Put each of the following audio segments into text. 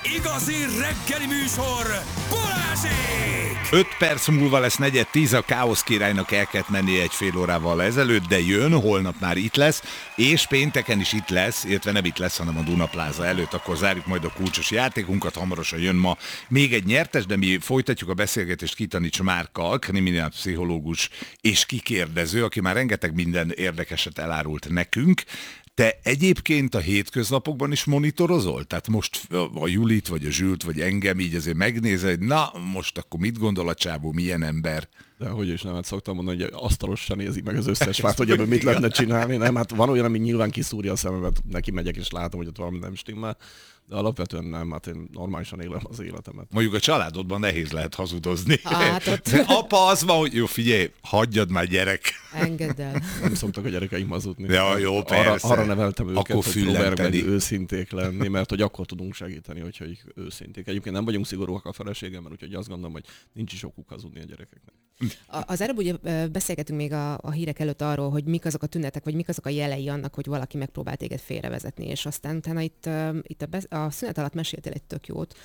Igazi reggeli műsor, Balázsék! 5 perc múlva lesz 9:10, a Káosz királynak el kellett mennie egy fél órával ezelőtt, de jön, holnap már itt lesz, és pénteken is itt lesz, illetve nem itt lesz, hanem a Duna Plaza előtt, akkor zárjuk majd a kulcsos játékunkat, hamarosan jön ma még egy nyertes, de mi folytatjuk a beszélgetést Kitanics Márkkal, kriminálpszichológus és kikérdező, aki már rengeteg minden érdekeset elárult nekünk. Te egyébként a hétköznapokban is monitorozol? Tehát most a Julit, vagy a Zsült, vagy engem így azért megnézed, hogy na, most akkor mit gondol a csávó, milyen ember? De hogy is nem, hát szoktam mondani, hogy asztalosan nézi meg az összes fát, hogy ebből mit lehetne csinálni. Nem, hát van olyan, ami nyilván kiszúrja a szememet, neki megyek és látom, hogy ott valami nem stimmel. De alapvetően nem, hát én normálisan élem az életemet. Mondjuk a családodban nehéz lehet hazudozni. Hát ott... De apa az van, hogy jó, figyelj, hagyjad már gyerek. Engedd el. Nem szoktak a gyerekeim hazudni. Ja, jó, persze. Arra neveltem őket, akkor hogy próbálják meg őszinték lenni, mert hogy akkor tudunk segíteni, hogyha őszinték. Egyébként nem vagyunk szigorúak a feleségemmel, úgyhogy azt gondolom, hogy nincs is okuk hazudni a gyerekeknek. Az előbb ugye beszélgetünk még a hírek előtt arról, hogy mik azok a tünetek, vagy mik azok a jelei annak, hogy valaki megpróbál téged félrevezetni, és aztán utána itt a szünet alatt meséltél egy tök jót,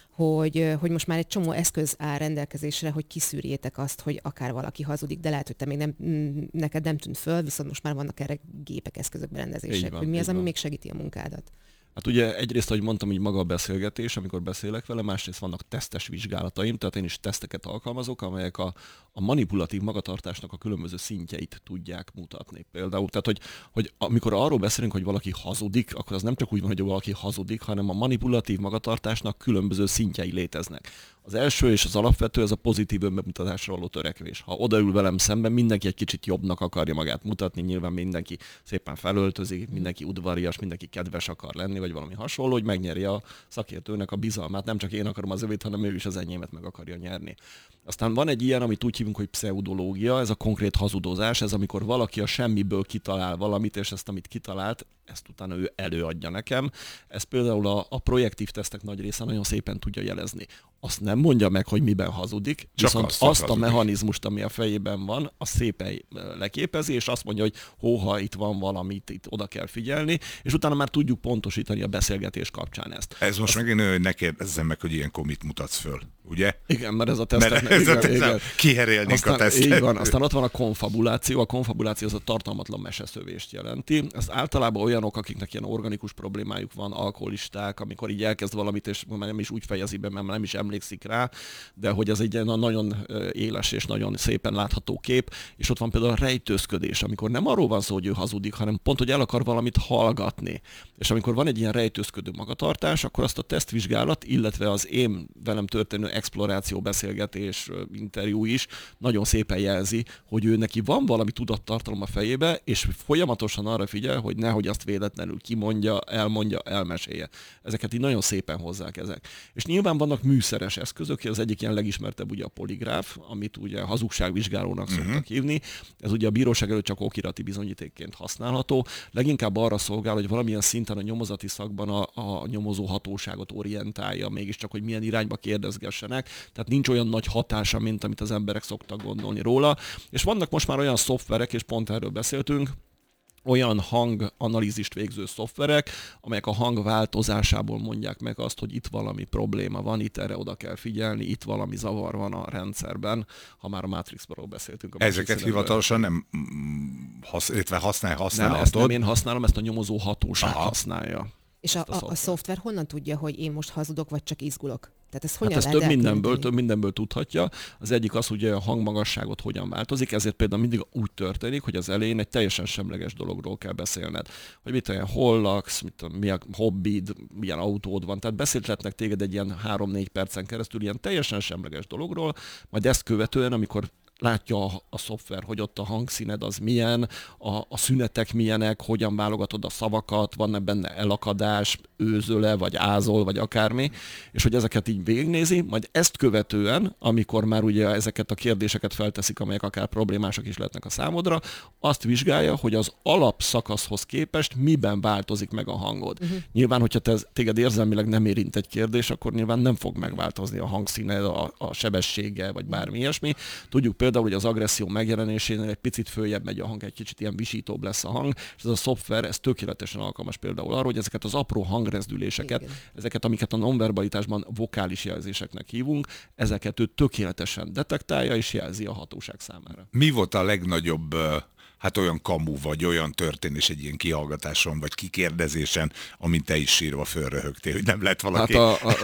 hogy most már egy csomó eszköz áll rendelkezésre, hogy kiszűrjétek azt, hogy akár valaki hazudik, de lehet, hogy te még neked nem tűnt föl, viszont most már vannak erre gépek, eszközök, berendezések, hogy mi az, ami még segíti a munkádat. Hát ugye egyrészt, ahogy mondtam, így maga a beszélgetés, amikor beszélek vele, másrészt vannak tesztes vizsgálataim, tehát én is teszteket alkalmazok, amelyek a manipulatív magatartásnak a különböző szintjeit tudják mutatni. Például, tehát hogy amikor arról beszélünk, hogy valaki hazudik, akkor az nem csak úgy van, hogy valaki hazudik, hanem a manipulatív magatartásnak különböző szintjei léteznek. Az első és az alapvető, ez a pozitív önbemutatásra való törekvés. Ha odaül velem szemben, mindenki egy kicsit jobbnak akarja magát mutatni, nyilván mindenki szépen felöltözik, mindenki udvarias, mindenki kedves akar lenni, vagy valami hasonló, hogy megnyerje a szakértőnek a bizalmát. Nem csak én akarom az övét, hanem ő is az enyémet meg akarja nyerni. Aztán van egy ilyen, amit úgy hívunk, hogy pszeudológia, ez a konkrét hazudozás, ez amikor valaki a semmiből kitalál valamit, és ezt, amit kitalált, ezt utána ő előadja nekem. Ez például a projektív tesztek nagy része nagyon szépen tudja jelezni. Azt nem mondja meg, hogy miben hazudik, viszont azt a mechanizmust, ami a fejében van, azt szépen leképezi, és azt mondja, hogy hóha, itt van valamit, itt oda kell figyelni, és utána már tudjuk pontosítani a beszélgetés kapcsán ezt. Ez most megint olyan, hogy ne kérdezzem meg, hogy ilyenkor mit mutatsz föl, ugye? Igen, mert ez a tesztek. Igen. Kiherélnénk a tesztet. Így van. Aztán ott van a konfabuláció. A konfabuláció az a tartalmatlan meseszövést jelenti. Ez általában olyanok, akiknek ilyen organikus problémájuk van, alkoholisták, amikor így elkezd valamit, és már nem is úgy fejezi be, mert nem is emlékszik rá, de hogy ez egy nagyon éles és nagyon szépen látható kép. És ott van például a rejtőzködés, amikor nem arról van szó, hogy ő hazudik, hanem pont, hogy el akar valamit hallgatni. És amikor van egy ilyen rejtőzködő magatartás, akkor azt a tesztvizsgálat, illetve az én velem történő exploráció, beszélgetés, interjú is nagyon szépen jelzi, hogy ő neki van valami tudattartalom a fejébe, és folyamatosan arra figyel, hogy nehogy azt véletlenül kimondja, elmondja, elmesélje. Ezeket így nagyon szépen hozzák ezek. És nyilván vannak műszeres eszközök, az egyik ilyen legismertebb ugye a poligráf, amit ugye hazugságvizsgálónak szoktak hívni. Ez ugye a bíróság előtt csak okirati bizonyítékként használható. Leginkább arra szolgál, hogy valamilyen szinten a nyomozati szakban a nyomozó hatóságot orientálja, mégiscsak, hogy milyen irányba kérdezgessenek. Tehát nincs olyan nagy hatása, mint amit az emberek szoktak gondolni róla. És vannak most már olyan szoftverek, és pont erről beszéltünk, olyan hanganalízist végző szoftverek, amelyek a hang változásából mondják meg azt, hogy itt valami probléma van, itt erre oda kell figyelni, itt valami zavar van a rendszerben, ha már a Matrixról beszéltünk. Ezeket hivatalosan nem használhatod? Nem, ezt nem én használom, ezt a nyomozó hatóság használja. És a szoftver honnan tudja, hogy én most hazudok, vagy csak izgulok? Tehát ez hogyan hát ez több mindenből tudhatja. Az egyik az, hogy a hangmagasságot hogyan változik, ezért például mindig úgy történik, hogy az elején egy teljesen semleges dologról kell beszélned. Hogy mit olyan, hol laksz, milyen hobbid, milyen autód van. Tehát beszélhetnek téged egy ilyen 3-4 percen keresztül ilyen teljesen semleges dologról, majd ezt követően, amikor látja a szoftver, hogy ott a hangszíned az milyen, a szünetek milyenek, hogyan válogatod a szavakat, van-e benne elakadás, őzöle, vagy ázol, vagy akármi, és hogy ezeket így végignézi, majd ezt követően, amikor már ugye ezeket a kérdéseket felteszik, amelyek akár problémásak is lehetnek a számodra, azt vizsgálja, hogy az alapszakaszhoz képest miben változik meg a hangod. Nyilván, hogyha téged érzelmileg nem érint egy kérdés, akkor nyilván nem fog megváltozni a hangszíned, a sebessége, vagy bármi ilyesmi. Tudjuk például hogy az agresszió megjelenésénél egy picit följebb megy a hang, egy kicsit ilyen visítóbb lesz a hang, és ez a szoftver, ez tökéletesen alkalmas például arra, hogy ezeket az apró hangrezdüléseket, ezeket, amiket a nonverbalitásban vokális jelzéseknek hívunk, ezeket ő tökéletesen detektálja és jelzi a hatóság számára. Mi volt a legnagyobb olyan kamu, vagy olyan történés egy ilyen kihallgatáson, vagy kikérdezésen, amint te is sírva fölröhögtél, hogy nem lett valaki,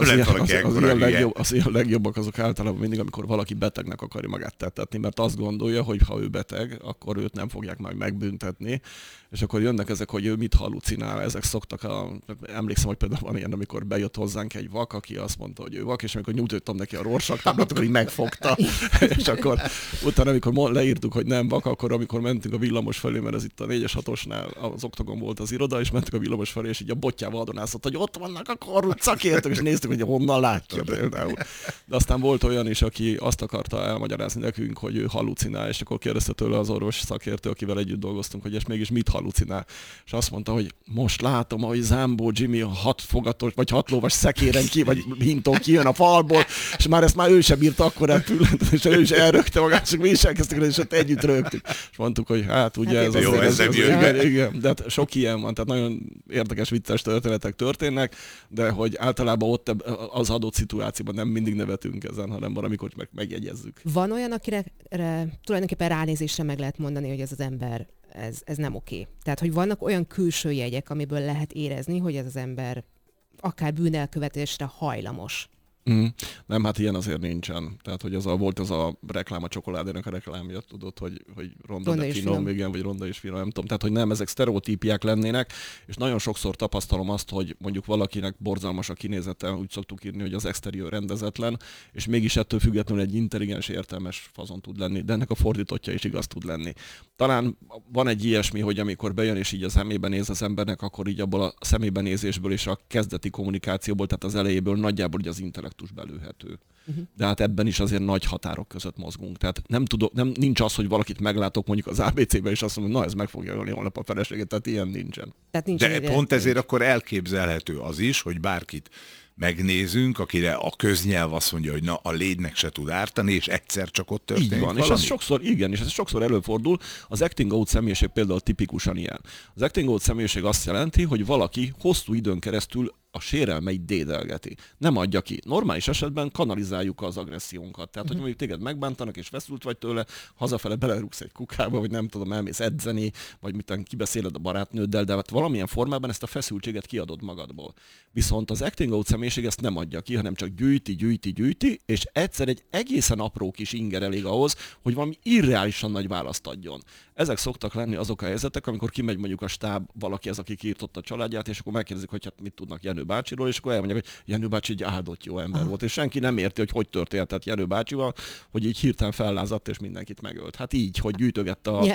az ilyen legjobbak azok általában mindig, amikor valaki betegnek akarja magát tettetni, mert azt gondolja, hogy ha ő beteg, akkor őt nem fogják majd megbüntetni, és akkor jönnek ezek, hogy ő mit hallucinál, ezek szoktak emlékszem, hogy például van ilyen, amikor bejött hozzánk egy vak, aki azt mondta, hogy ő vak, és amikor nyújtottam neki a Rorschach-táblát, akkor így megfogta, és akkor utána, amikor leírtuk, hogy nem vak, akkor amikor mentünk a villamos felé, mert ez itt a 4-es 6-osnál az Oktogon volt az iroda, és mentünk a villamos felé, és így a botjával adonászott, hogy ott vannak a korrupt szakértők, és néztük, hogy honnan látja például. De aztán volt olyan is, aki azt akarta elmagyarázni nekünk, hogy ő hallucinál, és akkor kérdezte tőle az orvos szakértő, akivel együtt dolgoztunk, hogy és mégis mit hallucinál. És azt mondta, hogy most látom, hogy Zambó Jimmy a 6 fogatos, vagy 6 lovas szekéren ki, vagy hintón kijön a falból, és már ő sem bírta akkor repülni, és ő is elrögte magát, és mi is elkezdtük, és ott együtt rögtük. És mondtuk, hogy hát ugye igen, de hát sok ilyen van, tehát nagyon érdekes, vicces történetek történnek, de hogy általában ott az adott szituációban nem mindig nevetünk ezen, hanem valamikor megjegyezzük. Van olyan, akire tulajdonképpen ránézésre meg lehet mondani, hogy ez az ember ez nem oké. Tehát, hogy vannak olyan külső jegyek, amiből lehet érezni, hogy ez az ember akár bűnelkövetésre hajlamos. Nem, hát ilyen azért nincsen. Tehát, hogy volt az a reklám, a csokoládének a reklámja, tudod, hogy ronda de finom, igen, vagy ronda és finom, nem tudom. Tehát, hogy nem, ezek sztereotípiák lennének, és nagyon sokszor tapasztalom azt, hogy mondjuk valakinek borzalmas a kinézete, úgy szoktuk írni, hogy az exterior rendezetlen, és mégis ettől függetlenül egy intelligens, értelmes fazon tud lenni, de ennek a fordítottja is igaz tud lenni. Talán van egy ilyesmi, hogy amikor bejön és így a szemébe néz az embernek, akkor így abból a szemébe nézésből és a kezdeti kommunikációból, tehát az elejéből nagyjából így az intellektus belőhető. De hát ebben is azért nagy határok között mozgunk. Tehát nincs az, hogy valakit meglátok mondjuk az ABC-ben, és azt mondom, hogy na ez meg fogja ölni holnap a feleséget, tehát ilyen nincsen. De pont ezért akkor elképzelhető az is, hogy bárkit megnézünk, akire a köznyelv azt mondja, hogy na, a légynek se tud ártani, és egyszer csak ott történik valami. És ez sokszor előfordul. Az acting out személyiség például tipikusan ilyen. Az acting out személyiség azt jelenti, hogy valaki hosszú időn keresztül a sérelmeit dédelgeti. Nem adja ki. Normális esetben kanalizáljuk az agressziónkat. Tehát, hogy mondjuk téged megbántanak, és feszült vagy tőle, hazafele belerúgsz egy kukába, vagy nem tudom, elmész edzeni, vagy miten kibeszéled a barátnőddel, de hát valamilyen formában ezt a feszültséget kiadod magadból. Viszont az acting out személyiség ezt nem adja ki, hanem csak gyűjti, és egyszer egy egészen apró kis inger elég ahhoz, hogy valami irreálisan nagy választ adjon. Ezek szoktak lenni azok a helyzetek, amikor kimegy mondjuk a stáb, valaki az, aki kiirtotta a családját, és akkor megkérdezik, hogy hát mit tudnak Jenő bácsiról, és akkor elmondják, hogy Jenő bácsi egy áldott jó ember volt, és senki nem érti, hogy történhetett Jenő bácsival, hogy így hirtelen fellázadt, és mindenkit megölt. Hát így, hogy gyűjtögette a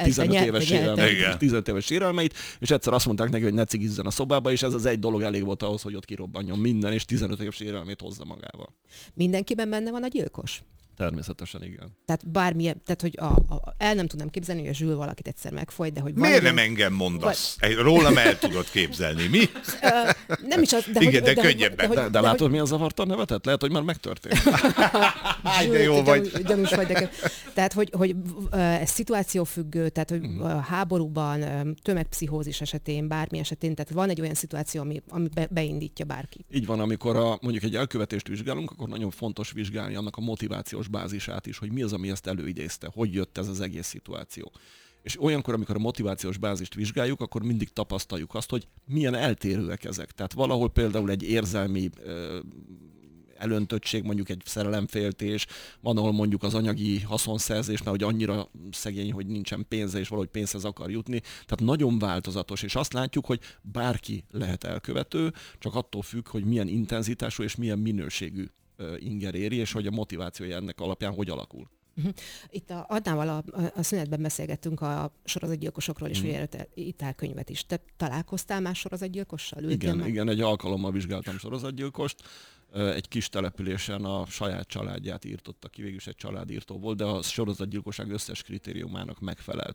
15 éves sérelmeit, és egyszer azt mondták neki, hogy ne cigizzen a szobába, és ez az egy dolog elég volt ahhoz, hogy ott kirobbanjon minden, és 15 éves sérelmét hozza magával. Mindenkiben benne van a gyilkos? Természetesen igen. Tehát bármilyen, tehát hogy el nem tudnám képzelni, hogy a Zsül valakit egyszer megfojt, de hogy miért nem engem mondasz? Rólam el tudod képzelni, mi? Nem is az, de igen, de könnyebben. De látod, milyen zavarta a nevetet? Lehet, hogy már megtörtént. De jó vagy. Gyanús vagy nekem. Tehát, hogy ez szituációfüggő, tehát, hogy a háborúban, tömegpszichózis esetén, bármi esetén, tehát van egy olyan szituáció, ami beindítja bárkit. Így van, amikor mondjuk egy elkövetést vizsgálunk, akkor nagyon fontos vizsgálni annak a motivációs bázisát is, hogy mi az, ami ezt előidézte, hogy jött ez az egész szituáció. És olyankor, amikor a motivációs bázist vizsgáljuk, akkor mindig tapasztaljuk azt, hogy milyen eltérőek ezek. Tehát valahol például egy érzelmi elöntöttség, mondjuk egy szerelemféltés, van, ahol mondjuk az anyagi haszonszerzés, mert hogy annyira szegény, hogy nincsen pénze, és valahogy pénzhez akar jutni. Tehát nagyon változatos, és azt látjuk, hogy bárki lehet elkövető, csak attól függ, hogy milyen intenzitású és milyen minőségű inger éri, és hogy a motivációja ennek alapján hogy alakul. Itt Adnával a szünetben beszélgettünk a sorozatgyilkosokról, és ugye írtál könyvet is. Te találkoztál más sorozatgyilkossal? Igen, egy alkalommal vizsgáltam sorozatgyilkost. Egy kis településen a saját családját írtotta ki, végülis egy családírtó volt, de a sorozatgyilkosság összes kritériumának megfelelt.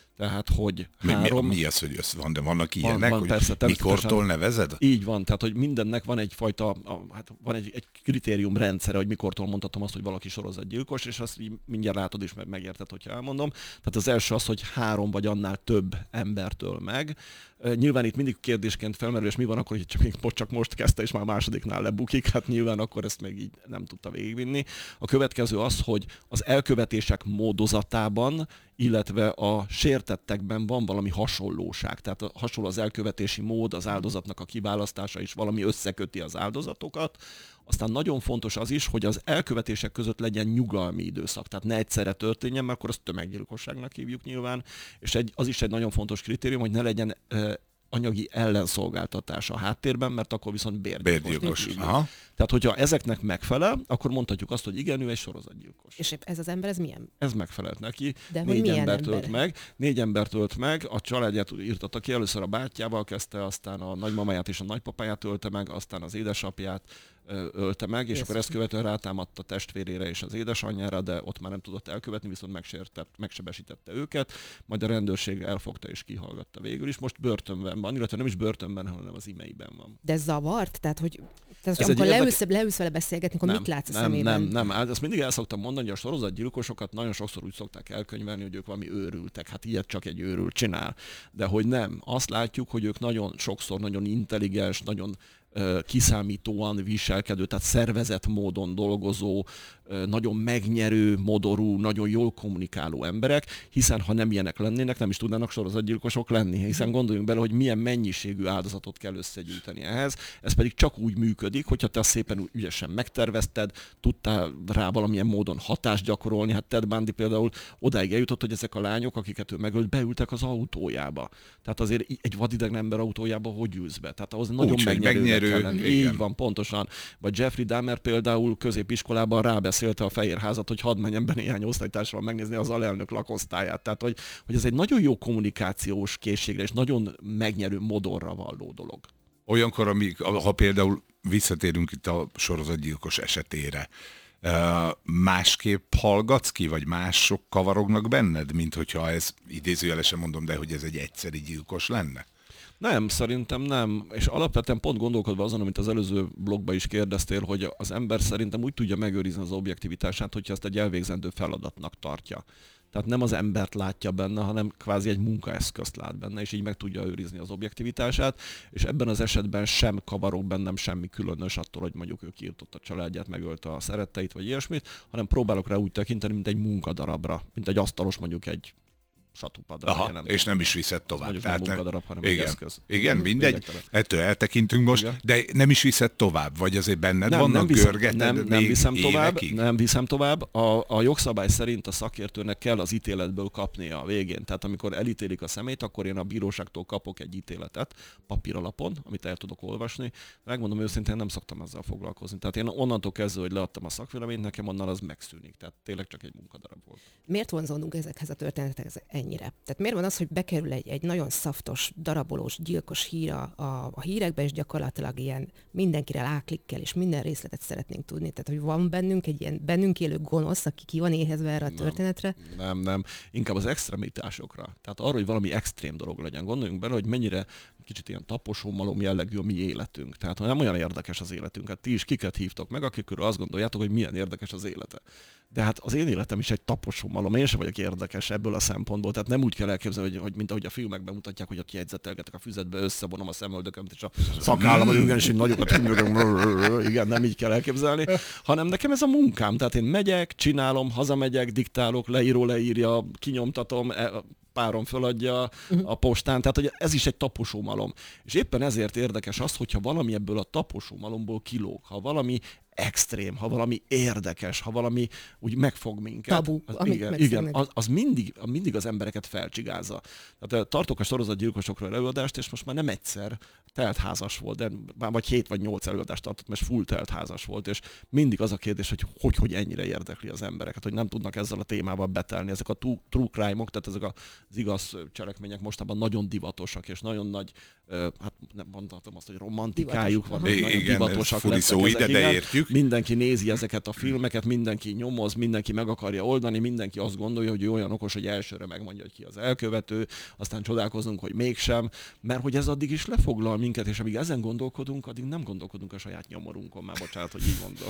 Tehát, hogy Mi az, hogy van, de vannak ilyenek, van, hogy persze, mikortól nevezed? Így van, tehát hogy mindennek van egyfajta, van egy kritérium rendszere, hogy mikortól mondhatom azt, hogy valaki sorozatgyilkos, és azt így mindjárt látod is, megérted, hogyha elmondom. Tehát az első az, hogy 3 vagy annál több embertől meg. Nyilván itt mindig kérdésként felmerül, és mi van akkor, hogy csak most kezdte, és már a másodiknál lebukik, hát nyilván akkor ezt még így nem tudta végigvinni. A következő az, hogy az elkövetések módozatában, illetve a sértettekben van valami hasonlóság. Tehát hasonló az elkövetési mód, az áldozatnak a kiválasztása is valami összeköti az áldozatokat. Aztán nagyon fontos az is, hogy az elkövetések között legyen nyugalmi időszak. Tehát ne egyszerre történjen, mert akkor azt tömeggyilkosságnak hívjuk nyilván. És az is egy nagyon fontos kritérium, hogy ne legyen anyagi ellenszolgáltatás a háttérben, mert akkor viszont bérgyilkos. Tehát, hogyha ezeknek megfelel, akkor mondhatjuk azt, hogy igen, ő egy sorozatgyilkos. És ez az ember, ez milyen? Ez megfelelt neki. De 4 embert ölt meg. 4 embert ölt meg, a családját írtatta ki, először a bátyjával kezdte, aztán a nagymamáját és a nagypapáját ölte meg, aztán az édesapját ölte meg, és akkor ezt követően rátámadt a testvérére és az édesanyjára, de ott már nem tudott elkövetni, viszont megsebesítette őket, majd a rendőrség elfogta és kihallgatta végül is. Most börtönben van, illetve nem is börtönben, hanem az imeiben van. De zavart? Tehát, hogy amikor leülsz vele beszélgetni, akkor mit látsz a szemében? Nem. Ezt mindig el szoktam mondani, hogy a sorozatgyilkosokat nagyon sokszor úgy szokták elkönyvelni, hogy ők valami őrültek. Hát ilyet csak egy őrült csinál. De hogy nem. Azt látjuk, hogy ők nagyon sokszor nagyon intelligens, nagyon kiszámítóan viselkedő, tehát szervezett módon dolgozó, nagyon megnyerő, modorú, nagyon jól kommunikáló emberek, hiszen ha nem ilyenek lennének, nem is tudnának sorozatgyilkosok lenni, hiszen gondoljunk bele, hogy milyen mennyiségű áldozatot kell összegyűjteni ehhez, ez pedig csak úgy működik, hogyha te szépen ügyesen megtervezted, tudtál rá valamilyen módon hatást gyakorolni, hát Ted Bundy például odáig eljutott, hogy ezek a lányok, akiket ő megölt, beültek az autójába. Tehát azért egy vadidegen ember autójába hogy ülsz be? Tehát ahhoz nagyon megnyerő. Így van, pontosan. Vagy Jeffrey Dahmer például középiskolában rábeszélte a Fehérházat, hogy hadd menjen be néhány osztálytársával megnézni az alelnök lakosztályát. Tehát, hogy ez egy nagyon jó kommunikációs készségre és nagyon megnyerő modorra valló dolog. Olyankor, ha például visszatérünk itt a sorozatgyilkos esetére, másképp hallgatsz ki, vagy mások kavarognak benned, mint hogyha ez, idézőjelesen mondom, de hogy ez egy egyszeri gyilkos lenne? Nem, szerintem nem. És alapvetően pont gondolkodva azon, amit az előző blogban is kérdeztél, hogy az ember szerintem úgy tudja megőrizni az objektivitását, hogyha ezt egy elvégzendő feladatnak tartja. Tehát nem az embert látja benne, hanem kvázi egy munkaeszközt lát benne, és így meg tudja őrizni az objektivitását, és ebben az esetben sem kavarok bennem semmi különös attól, hogy mondjuk ő kiirtott a családját, megölte a szeretteit, vagy ilyesmit, hanem próbálok rá úgy tekinteni, mint egy munkadarabra, mint egy asztalos mondjuk egy satupadra. És nem is viszed tovább. Tehát nem munkadarab, hanem igen, egy eszköz. Igen, mindegy. Ettől eltekintünk most, igen. De nem is viszed tovább, vagy azért benned vannak görgeted? Nem viszem tovább. A jogszabály szerint a szakértőnek kell az ítéletből kapnia a végén. Tehát amikor elítélik a személyt, akkor én a bíróságtól kapok egy ítéletet papíralapon, amit el tudok olvasni. Megmondom őszintén, nem szoktam ezzel foglalkozni. Tehát én onnantól kezdve, hogy leadtam a szakvéleményt, nekem onnan az megszűnik. Tehát tényleg csak egy munkadarab volt. Miért vonzódunk ezekhez a történetekhez ennyire? Tehát miért van az, hogy bekerül egy nagyon szaftos, darabolós, gyilkos hír a hírekbe, és gyakorlatilag ilyen mindenkire ráklikkel, és minden részletet szeretnénk tudni. Tehát, hogy van bennünk egy ilyen bennünk élő gonosz, aki ki van éhezve erre a történetre? Nem. Inkább az extremitásokra. Tehát arra, hogy valami extrém dolog legyen. Gondoljunk bele, hogy mennyire kicsit ilyen taposó-malom jellegű a mi életünk. Tehát nem olyan érdekes az életünk. Hát ti is kiket hívtok meg, akikről azt gondoljátok, hogy milyen érdekes az élete. De hát az én életem is egy taposó-malom. Én sem vagyok érdekes ebből a szempontból. Tehát nem úgy kell elképzelni, hogy mint ahogy a filmekben mutatják, hogy aki jegyzetelgetek a füzetbe, összevonom a szemöldökömet, és a szakállamat ügyes, így nagyokat hümmögöm. Igen, nem így kell elképzelni, hanem nekem ez a munkám. Tehát én megyek, csinálom, hazamegyek, diktálok, leíró leírja, kinyomtatom, párom föladja a postán, tehát hogy ez is egy taposómalom. És éppen ezért érdekes az, hogyha valami ebből a taposómalomból kilóg, ha valami extrém, ha valami érdekes, ha valami úgy megfog minket. Tabu, az mindig az embereket felcsigázza. Tehát tartok a sorozatgyilkosokról előadást, és most már nem egyszer teltházas volt, de vagy 7 vagy 8 előadást tartott, mert full teltházas volt, és mindig az a kérdés, hogy ennyire érdekli az embereket, hogy nem tudnak ezzel a témával betelni. Ezek a true crime-ok, tehát ezek az igaz cselekmények mostában nagyon divatosak, és nagyon nagy hát nem mondhatom azt, hogy romantikájuk van, Igen, nagyon divatosak lesznek ide, de értjük. Mindenki nézi ezeket a filmeket, mindenki nyomoz, mindenki meg akarja oldani, mindenki azt gondolja, hogy ő olyan okos, hogy elsőre megmondja, hogy ki az elkövető, aztán csodálkozunk, hogy mégsem, mert hogy ez addig is lefoglal minket, és amíg ezen gondolkodunk, addig nem gondolkodunk a saját nyomorunkon, már bocsánat, hogy így mondom.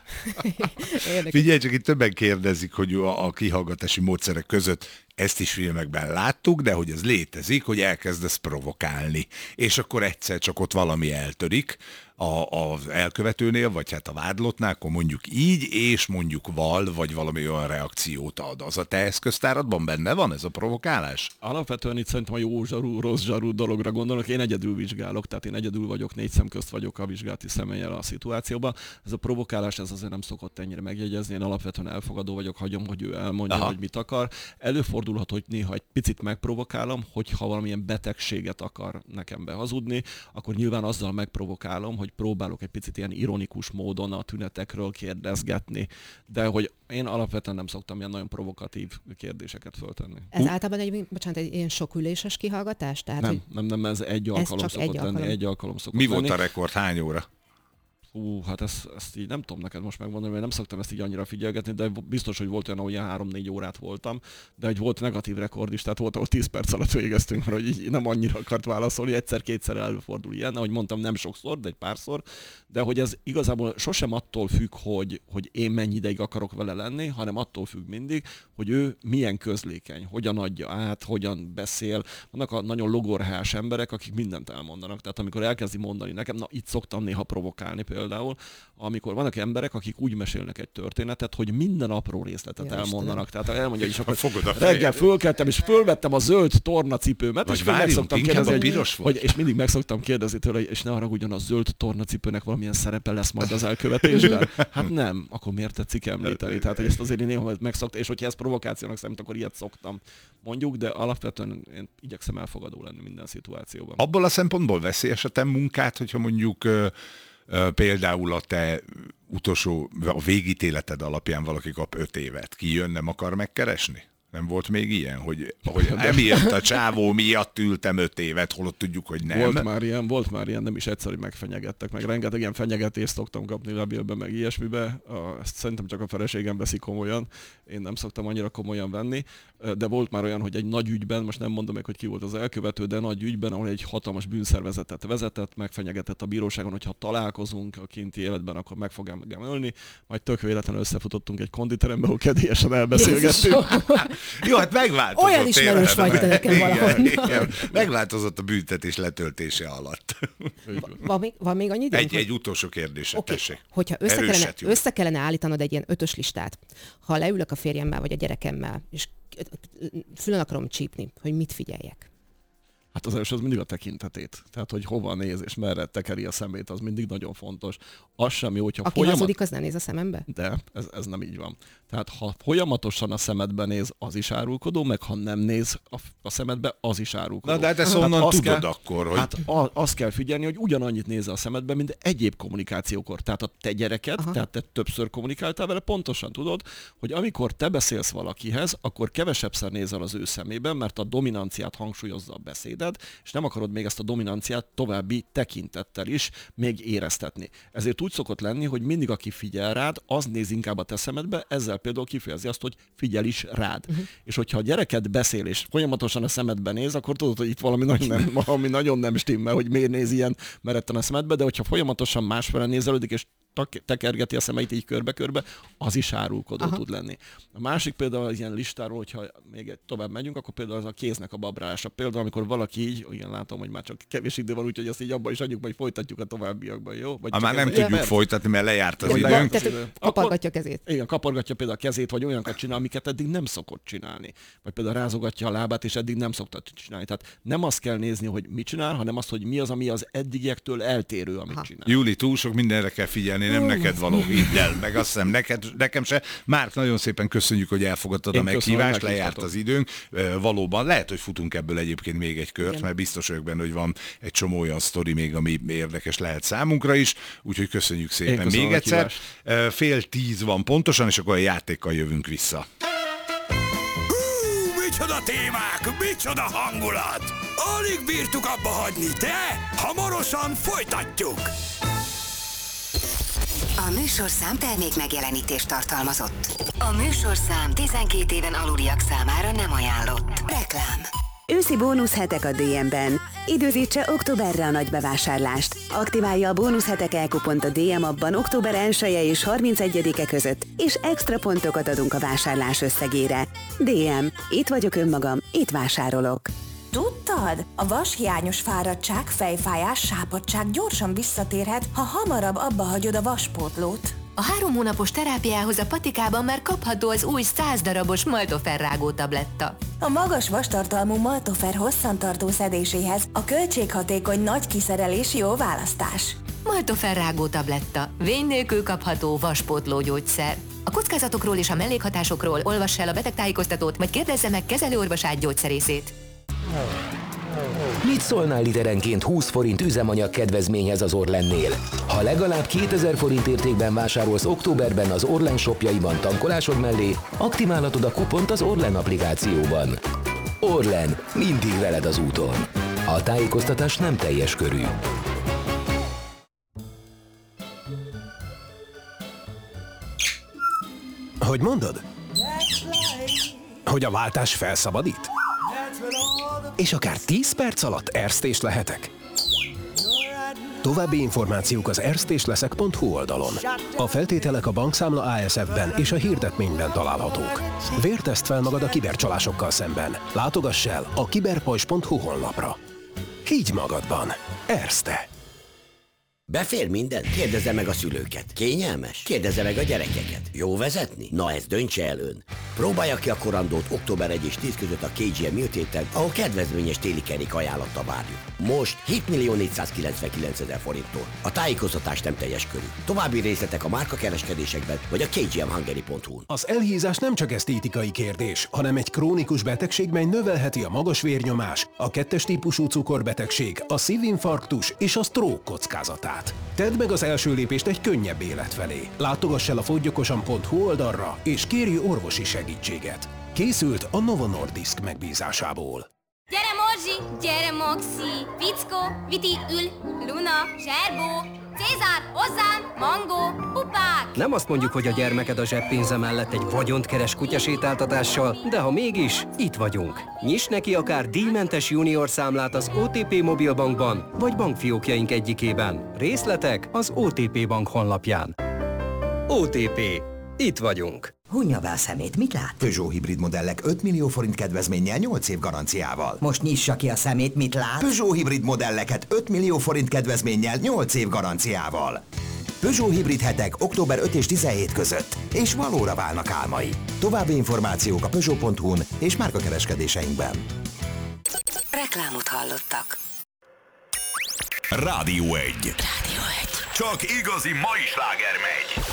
Figyelj, csak itt többen kérdezik, hogy a kihallgatási módszerek között ezt is filmekben láttuk, de hogy ez létezik, hogy elkezdesz provokálni. És akkor egyszer csak ott valami eltörik az elkövetőnél, vagy hát a vádlottnál, akkor mondjuk így, és mondjuk vagy valami olyan reakciót ad. Az a te eszköztáradban benne van ez a provokálás? Alapvetően itt szerintem a jó zsarú, rossz zsarú dologra gondolok. Én egyedül vizsgálok, tehát én egyedül vagyok, 4 szem közt vagyok a vizsgálati személlyel a szituációban. Ez a provokálás, ez azért nem szokott ennyire megjegyezni. Én alapvetően elfogadó vagyok, hagyom, hogy ő elmondja, hogy mit akar. Előfordulhat, hogy néha egy picit megprovokálom, hogyha valamilyen betegséget akar nekem behazudni, akkor nyilván azzal megprovokálom, hogy próbálok egy picit ilyen ironikus módon a tünetekről kérdezgetni, de hogy én alapvetően nem szoktam ilyen nagyon provokatív kérdéseket föltenni. Ez általában egy ilyen soküléses kihallgatás? Tehát, nem, ez egy alkalom szokott lenni. Egy alkalom szokott Mi lenni. volt a rekord? Hány óra? Hát ezt így nem tudom neked most megmondani, mert nem szoktam ezt így annyira figyelgetni, de biztos, hogy volt olyan, ahol ilyen 3-4 órát voltam, de egy volt negatív rekord is, tehát volt, ahol 10 perc alatt végeztünk, mert hogy így nem annyira akart válaszolni, egyszer-kétszer előfordul ilyen, ahogy mondtam, nem sokszor, de egy párszor, de hogy ez igazából sosem attól függ, hogy én mennyi ideig akarok vele lenni, hanem attól függ mindig, hogy ő milyen közlékeny, hogyan adja át, hogyan beszél. Vannak a nagyon logorhás emberek, akik mindent elmondanak, tehát amikor elkezdi mondani nekem, na itt szoktam néha provokálni például, amikor vannak emberek, akik úgy mesélnek egy történetet, hogy minden apró részletet elmondanak. Tehát elmondja is, akkor reggel fölkeltem, és fölvettem a zöld tornacipőmet, és meg szoktam kérdezni, és mindig meg szoktam kérdezni tőle, és ne haragudjon, a zöld tornacipőnek valamilyen szerepe lesz majd az elkövetésben. Hát nem, akkor miért tetszik említeni? Tehát ezt azért én néha megszoktam, és hogyha ez provokációnak számít, akkor ilyet szoktam mondjuk, de alapvetően én igyekszem elfogadó lenni minden szituációban. Abból a szempontból veszélyes a te munkát, hogyha mondjuk például a te utolsó, a végítéleted alapján valaki kap 5 évet, kijön, nem akar megkeresni? Nem volt még ilyen, hogy emiatt a csávó miatt ültem 5 évet, holott tudjuk, hogy nem. Volt már ilyen, nem is egyszer, hogy megfenyegettek, meg rengeteg ilyen fenyegetést szoktam kapni levélben, meg ilyesmibe. Ezt szerintem csak a feleségem veszi komolyan. Én nem szoktam annyira komolyan venni, de volt már olyan, hogy egy nagy ügyben, most nem mondom meg, hogy ki volt az elkövető, de nagy ügyben, ahol egy hatalmas bűnszervezetet vezetett, megfenyegetett a bíróságon, hogyha találkozunk a kinti életben, akkor meg fog engem ölni. Majd tök véletlenül összefutottunk egy konditerembe, ahol kedélyesen elbeszélgettünk. Jó, hát megváltozott. Olyan ismerős vagy te nekem valahol. Megváltozott a büntetés letöltése alatt. Van még annyi időnk? Egy utolsó kérdésre, tessék. Hogyha össze kellene állítanod egy ilyen 5-ös listát, ha leülök a férjemmel vagy a gyerekemmel, és fülön akarom csípni, hogy mit figyeljek? Hát az első az mindig a tekintetét. Tehát, hogy hova néz és merre tekeri a szemét, az mindig nagyon fontos. Az sem jó, hogyha aki hazudik, az nem néz a szemembe? De ez nem így van. Tehát ha folyamatosan a szemedbe néz, az is árulkodó, meg ha nem néz a szemedbe, az is árulkodó. Na de hát ezt onnan tudod akkor, hogy... Hát azt kell figyelni, hogy ugyanannyit néz a szemedbe, mint egyéb kommunikációkor. Tehát a te gyereked, tehát te többször kommunikáltál vele, pontosan tudod, hogy amikor te beszélsz valakihez, akkor kevesebbszer nézel az ő szemében, mert a dominanciát hangsúlyozza a beszéded, és nem akarod még ezt a dominanciát további tekintettel is még éreztetni. Ezért úgy szokott lenni, hogy mindig aki figyel rád, az néz inkább a te szemedbe, ezzel például kifejezi azt, hogy figyel is rád. És hogyha a gyereked beszél, és folyamatosan a szemedbe néz, akkor tudod, hogy itt valami nagyon nem stimmel, hogy miért néz ilyen meretten a szemedbe, de hogyha folyamatosan másfele nézelődik, és tekergeti a szemeit így körbe-körbe, az is árulkodó tud lenni. A másik például az ilyen listáról, hogyha még tovább megyünk, akkor például az a kéznek a babrálása. Például, amikor valaki így, igen, látom, hogy már csak kevés idő van, úgyhogy ezt így abba is adjuk, majd folytatjuk a továbbiakban, jó? Vagy már nem tudjuk folytatni, mert lejárt az időnk. Kapargatja a kezét. Igen, kapargatja például a kezét, vagy olyanokat csinál, amiket eddig nem szokott csinálni. Vagy például rázogatja a lábát, és eddig nem szokta csinálni. Tehát nem azt kell nézni, hogy mit csinál, hanem azt, hogy mi az, ami az eddigiektől eltérő, amit csinál. Júli, túl sok mindenre kell figyelni, nem neked való, hidd el, meg azt hiszem nekem se. Márk, nagyon szépen köszönjük, hogy elfogadtad a meghívást, lejárt az időnk. Valóban lehet, hogy futunk ebből egyébként még egy kört, mert biztos vagyok benne, hogy van egy csomó olyan sztori még, ami érdekes lehet számunkra is, úgyhogy köszönjük szépen még egyszer. 9:30 van pontosan, és akkor a játékkal jövünk vissza. Micsoda Micsoda témák, micsoda hangulat! Alig bírtuk abba hagyni, de hamarosan folytatjuk! A műsorszám termék megjelenítést tartalmazott. A műsorszám 12 éven aluliak számára nem ajánlott. Reklám. Őszi bónuszhetek a DM-ben. Időzítse októberre a nagy bevásárlást. Aktiválja a bónuszhetek elkupont a DM appban október 1-e és 31-e között, és extra pontokat adunk a vásárlás összegére. DM. Itt vagyok önmagam, itt vásárolok. Tudtad? A vashiányos fáradtság, fejfájás, sápadtság gyorsan visszatérhet, ha hamarabb abba hagyod a vaspótlót. A 3 hónapos terápiához a patikában már kapható az új 100 darabos Maltofer rágó tabletta. A magas vastartalmú Maltofer hosszantartó szedéséhez a költséghatékony nagy kiszerelés jó választás. Maltofer rágó tabletta. Vény nélkül kapható vaspótló gyógyszer. A kockázatokról és a mellékhatásokról olvass el a betegtájékoztatót, vagy kérdezze meg kezelőorvosát, gyógyszerészét. Mit szólnál literenként 20 forint üzemanyag kedvezményhez az Orlennél? Ha legalább 2000 forint értékben vásárolsz októberben az Orlen shopjaiban tankolásod mellé, aktiválhatod a kupont az Orlen applikációban. Orlen, mindig veled az úton. A tájékoztatás nem teljes körű. Hogy mondod? Hogy a váltás felszabadít? És akár 10 perc alatt erztés lehetek? További információk az erztésleszek.hu oldalon. A feltételek a bankszámla ASF-ben és a hirdetményben találhatók. Vérteszt fel magad a kibercsalásokkal szemben. Látogass el a kiberpajzs.hu honlapra. Higgy magadban. Erzte. Befér minden? Kérdezze meg a szülőket. Kényelmes? Kérdezze meg a gyerekeket. Jó vezetni? Na ezt döntse el ön. Próbálja ki a korandót október 1 és 10 között a KGM Mute héten, ahol kedvezményes téli kerék ajánlatta várjuk. Most 7.499.000 forinttól. A tájékoztatás nem teljes körű. További részletek a márkakereskedésekben vagy a kgmhungary.hu-n. Az elhízás nem csak esztétikai kérdés, hanem egy krónikus betegség, mely növelheti a magas vérnyomás, a 2-es típusú cukorbetegség, a szívinfarktus és a stroke kockázatát. Tedd meg az első lépést egy könnyebb élet felé. Látogass el a foggyokosan.hu oldalra és kérj orvosi segítséget. Készült a Novo Nordisk megbízásából. Gyere Morzsi, gyere Moxi, Fickó, Viti, Ül, Luna, Zserbó, Cézár, hozzám, Mangó, pupák! Nem azt mondjuk, hogy a gyermeked a zseppénze mellett egy vagyont keres kutyasétáltatással, de ha mégis, itt vagyunk. Nyiss neki akár díjmentes junior számlát az OTP Mobilbankban, vagy bankfiókjaink egyikében. Részletek az OTP Bank honlapján. OTP. Itt vagyunk. Hunja be a szemét, mit lát? Peugeot hibrid modellek 5 millió forint kedvezménnyel 8 év garanciával. Most nyissa ki a szemét, mit lát? Peugeot hibrid modelleket 5 millió forint kedvezménnyel 8 év garanciával. Peugeot hibrid hetek október 5 és 17 között, és valóra válnak álmai. További információk a Peugeot.hu-n és márkakereskedéseinkben. Reklámot hallottak. Rádió 1. Rádió 1. Csak igazi mai sláger megy.